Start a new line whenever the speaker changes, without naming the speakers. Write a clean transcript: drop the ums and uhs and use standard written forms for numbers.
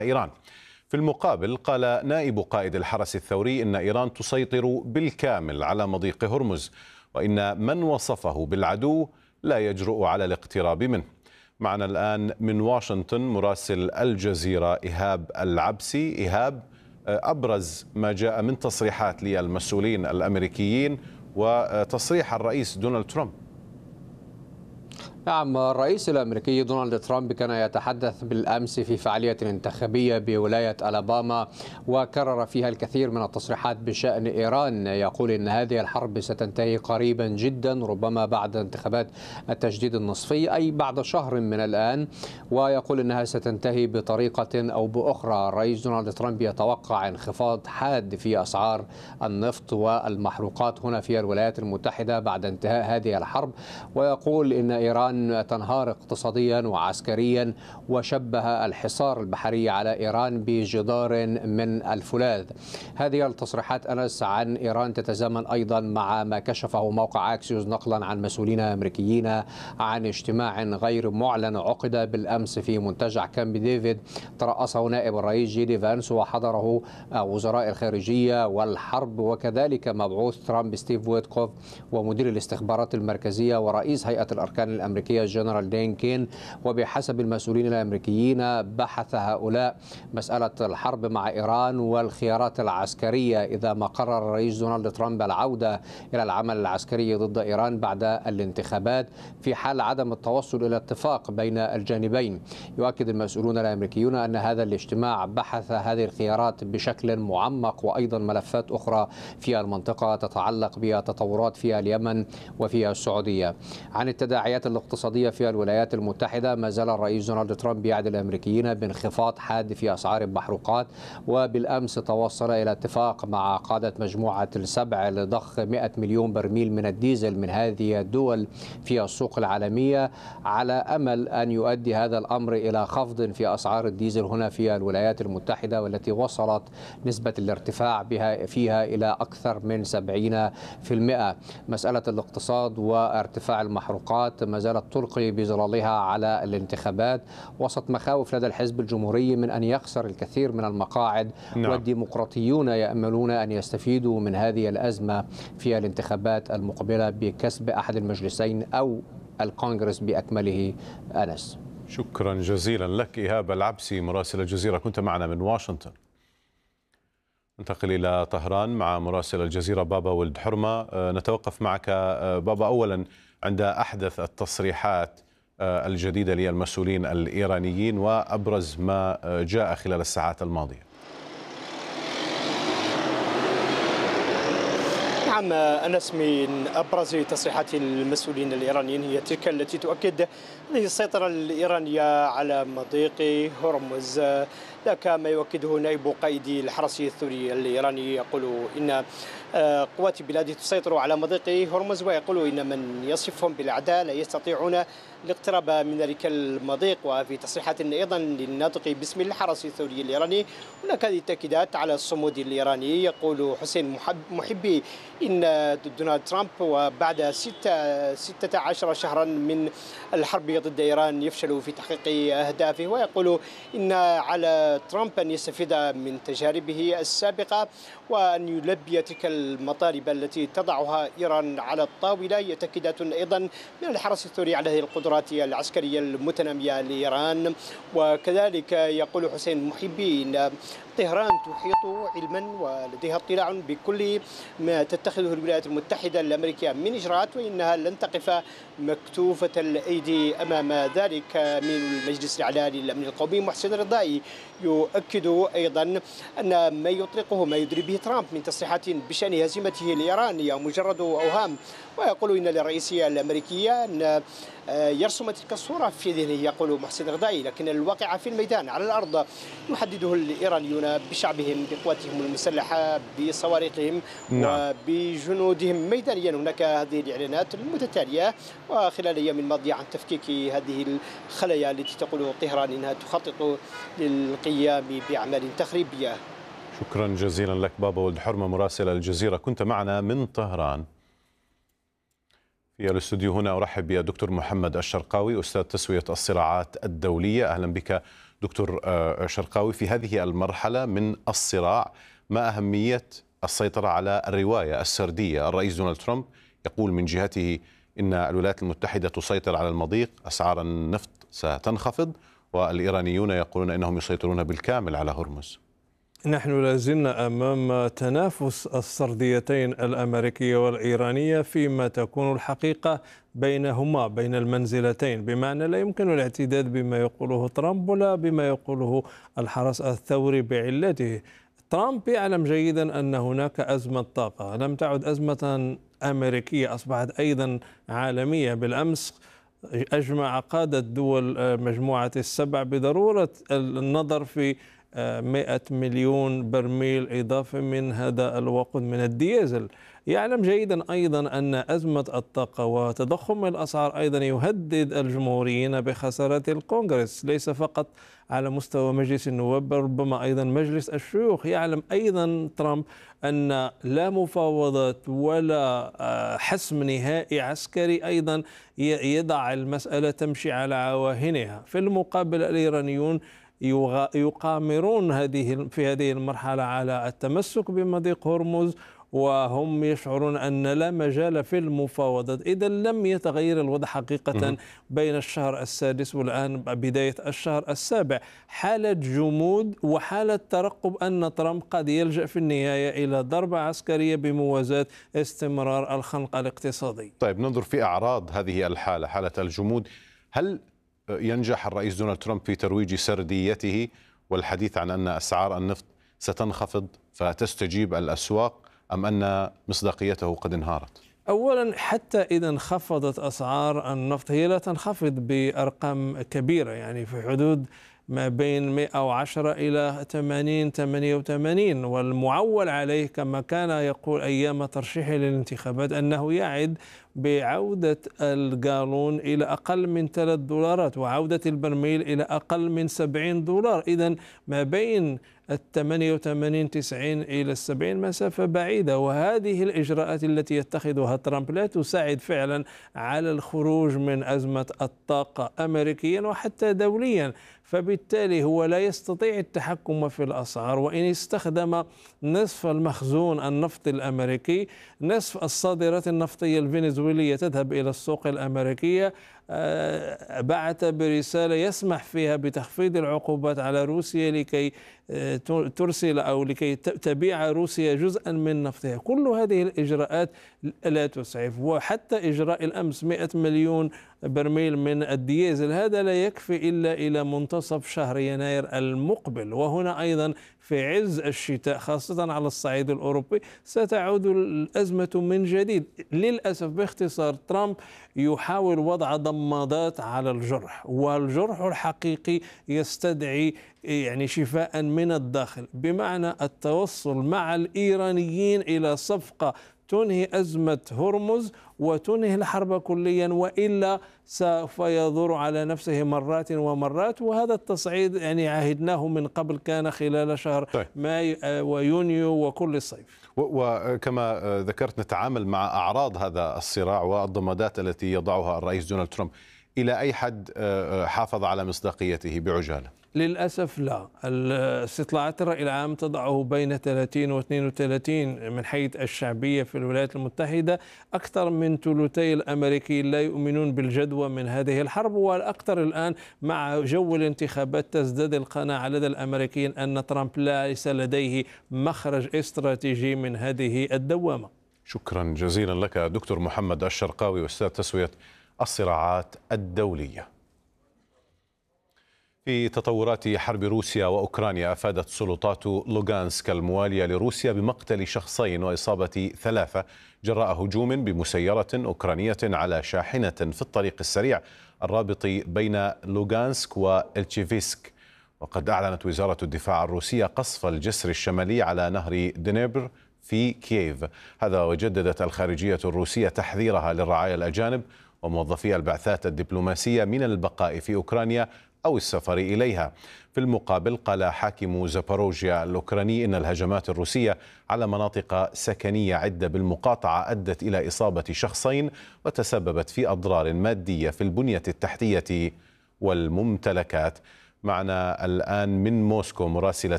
إيران. في المقابل قال نائب قائد الحرس الثوري إن إيران تسيطر بالكامل على مضيق هرمز، وإن من وصفه بالعدو لا يجرؤ على الاقتراب منه. معنا الآن من واشنطن مراسل الجزيرة إيهاب العبسي. إيهاب، أبرز ما جاء من تصريحات للمسؤولين الأمريكيين وتصريح الرئيس دونالد ترامب.
نعم، الرئيس الأمريكي دونالد ترامب كان يتحدث بالأمس في فعالية انتخابية بولاية ألاباما، وكرر فيها الكثير من التصريحات بشأن إيران. يقول إن هذه الحرب ستنتهي قريبا جدا، ربما بعد انتخابات التجديد النصفي أي بعد شهر من الآن، ويقول إنها ستنتهي بطريقة أو بأخرى. الرئيس دونالد ترامب يتوقع انخفاض حاد في أسعار النفط والمحروقات هنا في الولايات المتحدة بعد انتهاء هذه الحرب، ويقول إن إيران تنهار اقتصاديا وعسكريا، وشبه الحصار البحري على إيران بجدار من الفولاذ. هذه التصريحات أنس عن إيران تتزامن أيضا مع ما كشفه موقع أكسيوس نقلا عن مسؤولين أمريكيين عن اجتماع غير معلن عقد بالأمس في منتجع كامب ديفيد، ترأسه نائب الرئيس جيدي فانس وحضره وزراء الخارجية والحرب، وكذلك مبعوث ترامب ستيف ويتكوف ومدير الاستخبارات المركزية ورئيس هيئة الأركان الأمريكية جنرال دين كين. وبحسب المسؤولين الأمريكيين بحث هؤلاء مسألة الحرب مع إيران والخيارات العسكرية إذا ما قرر الرئيس دونالد ترامب العودة إلى العمل العسكري ضد إيران بعد الانتخابات في حال عدم التوصل إلى اتفاق بين الجانبين. يؤكد المسؤولون الأمريكيون أن هذا الاجتماع بحث هذه الخيارات بشكل معمق، وأيضا ملفات أخرى في المنطقة تتعلق بتطورات في اليمن وفي السعودية. عن التداعيات الاقتصادية في الولايات المتحدة، ما زال الرئيس دونالد ترامب يعد الأمريكيين بانخفاض حاد في أسعار المحروقات، وبالأمس توصل إلى اتفاق مع قادة مجموعة السبع لضخ 100 مليون برميل من الديزل من هذه الدول في السوق العالمية، على أمل أن يؤدي هذا الأمر إلى خفض في أسعار الديزل هنا في الولايات المتحدة، والتي وصلت نسبة الارتفاع فيها إلى أكثر من 70%. مسألة الاقتصاد وارتفاع المحروقات ما زالت تلقي بظلالها على الانتخابات، وسط مخاوف لدى الحزب الجمهوري من أن يخسر الكثير من المقاعد. نعم. والديمقراطيون يأملون أن يستفيدوا من هذه الأزمة في الانتخابات المقبلة بكسب أحد المجلسين أو الكونغرس بأكمله. أنس،
شكرا جزيلا لك إيهاب العبسي مراسل الجزيرة، كنت معنا من واشنطن. ننتقل إلى طهران مع مراسل الجزيرة بابا ولد حرمة. نتوقف معك بابا أولا عند أحدث التصريحات الجديدة للمسؤولين الإيرانيين وأبرز ما جاء خلال الساعات الماضية.
نعم أنس، من أبرز تصريحات المسؤولين الإيرانيين هي تلك التي تؤكد هذه السيطرة الإيرانية على مضيق هرمز. ذاك ما يؤكده نائب قائد الحرس الثوري الإيراني، يقول إن قوات بلاده تسيطر على مضيق هرمز، ويقول إن من يصفهم بالأعداء لا يستطيعون الاقتراب من ذلك المضيق. وفي تصريحات أيضا للناطق باسم الحرس الثوري الإيراني هناك هذه التأكيدات على الصمود الإيراني. يقول حسين محبي إن دونالد ترامب وبعد 16 شهرا من الحرب ضد إيران يفشل في تحقيق أهدافه، ويقول إن على ترامب أن يستفيد من تجاربه السابقة وأن يلبي تلك المطالب التي تضعها إيران على الطاولة. يتأكدات أيضا من الحرس الثوري على هذه القدرات العسكرية المتنامية لإيران. وكذلك يقول حسين محبي إن طهران تحيط علما ولديها اطلاع بكل ما تتخذه الولايات المتحدة الأمريكية من إجراءات، وإنها لن تقف مكتوفة الأيدي أمام ذلك. من المجلس الأعلى للأمن القومي محسن الرضائي يؤكد أيضا أن ما يطلقه ما يدري به ترامب من تصريحات بشأن هزيمته لإيران هي مجرد أوهام، ويقول إن للرئيسية الأمريكية أن يرسم تلك الصورة في ذهنه. يقول محسن الرضائي لكن الواقع في الميدان على الأرض يحدده الإيرانيون بشعبهم، بقواتهم المسلحة، بصواريخهم وبجنودهم ميدانيا. هناك هذه الإعلانات المتتالية وخلال الأيام الماضية عن تفكيك هذه الخلايا التي تقول طهران إنها تخطط للقيام بأعمال تخريبية.
شكرا جزيلا لك بابا ولد حرمة مراسل الجزيرة، كنت معنا من طهران. في الاستوديو هنا أرحب بالدكتور محمد الشرقاوي أستاذ تسوية الصراعات الدولية. أهلا بك دكتور شرقاوي، في هذه المرحلة من الصراع ما أهمية السيطرة على الرواية السردية؟ الرئيس دونالد ترامب يقول من جهته إن الولايات المتحدة تسيطر على المضيق، أسعار النفط ستنخفض، والإيرانيون يقولون إنهم يسيطرون بالكامل على هرمز.
نحن لازلنا أمام تنافس السرديتين الأمريكية والإيرانية فيما تكون الحقيقة بينهما، بين المنزلتين، بمعنى لا يمكن الاعتداد بما يقوله ترامب ولا بما يقوله الحرس الثوري بعلته. ترامب يعلم جيدا أن هناك أزمة طاقة لم تعد أزمة أمريكية، أصبحت أيضا عالمية. بالأمس أجمع قادة دول مجموعة السبع بضرورة النظر في 100 مليون برميل إضافي من هذا الوقود من الديزل. يعلم جيدا أيضا أن أزمة الطاقة وتضخم الأسعار أيضا يهدد الجمهوريين بخسارة الكونغرس، ليس فقط على مستوى مجلس النواب بل ربما أيضا مجلس الشيوخ. يعلم أيضا ترامب أن لا مفاوضات ولا حسم نهائي عسكري أيضا يضع المسألة تمشي على عواهنها. في المقابل الإيرانيون يقامرون في هذه المرحلة على التمسك بمضيق هرمز، وهم يشعرون أن لا مجال في المفاوضات إذا لم يتغير الوضع حقيقة بين الشهر السادس والآن بداية الشهر السابع. حالة جمود وحالة ترقب أن ترامب قد يلجأ في النهاية إلى ضربة عسكرية بموازاة استمرار الخنق الاقتصادي.
طيب، ننظر في أعراض هذه الحالة، حالة الجمود. هل ينجح الرئيس دونالد ترامب في ترويج سرديته والحديث عن أن أسعار النفط ستنخفض فتستجيب الأسواق، أم أن مصداقيته قد انهارت؟
أولا، حتى إذا انخفضت أسعار النفط هي لا تنخفض بأرقام كبيرة، يعني في حدود ما بين 110 إلى 88، والمعول عليه كما كان يقول أيام ترشيحه للانتخابات أنه يعد بعودة الجالون إلى أقل من $3 وعودة البرميل إلى أقل من $70. إذن ما بين 88 90 إلى 70 مسافة بعيدة، وهذه الإجراءات التي يتخذها ترامب لا تساعد فعلا على الخروج من أزمة الطاقة أمريكيا وحتى دوليا. فبالتالي هو لا يستطيع التحكم في الأسعار، وإن استخدم نصف المخزون النفط الأمريكي، نصف الصادرات النفطية الفنزويلية تذهب إلى السوق الأمريكية. بعث برسالة يسمح فيها بتخفيض العقوبات على روسيا لكي ترسل أو لكي تبيع روسيا جزءا من نفطها. كل هذه الإجراءات لا تسعف، وحتى إجراء الأمس 100 مليون برميل من الديزل هذا لا يكفي إلا إلى منتصف شهر يناير المقبل، وهنا أيضا في عز الشتاء خاصة على الصعيد الأوروبي ستعود الأزمة من جديد. للأسف باختصار ترامب يحاول وضع ضمادات على الجرح، والجرح الحقيقي يستدعي يعني شفاء من الداخل، بمعنى التوصل مع الإيرانيين إلى صفقة تنهي أزمة هرمز وتنهي الحرب كليا، وإلا سوف يضر على نفسه مرات ومرات. وهذا التصعيد يعني عهدناه من قبل، كان خلال شهر مايو ويونيو وكل الصيف.
وكما ذكرت نتعامل مع أعراض هذا الصراع والضمادات التي يضعها الرئيس دونالد ترامب. إلى أي حد حافظ على مصداقيته بعجالة؟
للأسف لا. استطلاعات الرأي العام تضعه بين 30 و 32 من حيث الشعبية في الولايات المتحدة. أكثر من ثلثي الأمريكيين لا يؤمنون بالجدوى من هذه الحرب، والأكثر الآن مع جو الانتخابات تزداد القناعة لدى الأمريكيين أن ترامب ليس لديه مخرج استراتيجي من هذه الدوامة.
شكرا جزيلا لك دكتور محمد الشرقاوي، أستاذ تسوية الصراعات الدولية. في تطورات حرب روسيا وأوكرانيا، أفادت سلطات لوغانسك الموالية لروسيا بمقتل شخصين وإصابة 3 جراء هجوم بمسيرة أوكرانية على شاحنة في الطريق السريع الرابط بين لوغانسك والتشيفيسك. وقد أعلنت وزارة الدفاع الروسية قصف الجسر الشمالي على نهر دنيبر في كييف. هذا وجددت الخارجية الروسية تحذيرها للرعايا الأجانب وموظفي البعثات الدبلوماسية من البقاء في أوكرانيا أو السفر إليها. في المقابل قال حاكم زاباروجيا الأوكراني إن الهجمات الروسية على مناطق سكنية عدة بالمقاطعة أدت إلى إصابة شخصين وتسببت في أضرار مادية في البنية التحتية والممتلكات. معنا الآن من موسكو مراسلة